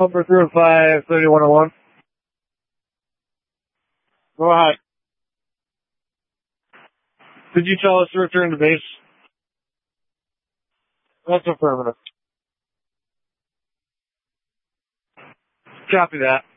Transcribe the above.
Number 305, 3101. Go ahead. Did you tell us to return to base? That's affirmative. Copy that.